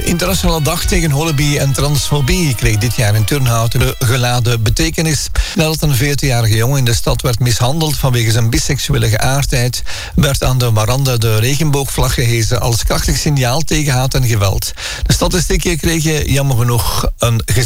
internationale dag tegen holaby en transfobie kreeg dit jaar in Turnhout een geladen betekenis. Nadat een 14-jarige jongen in de stad werd mishandeld vanwege zijn biseksuele geaardheid, werd aan de Maranda de regenboogvlag gehezen als krachtig signaal tegen haat en geweld. De statistieken kregen jammer genoeg een